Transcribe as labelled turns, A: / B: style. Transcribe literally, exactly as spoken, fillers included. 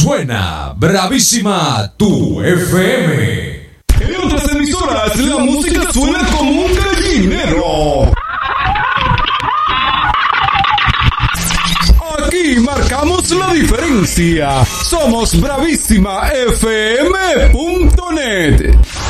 A: Suena bravísima tu F M.
B: En otras emisoras la música suena como un gallinero. Aquí marcamos la diferencia. Somos bravísima F M punto net.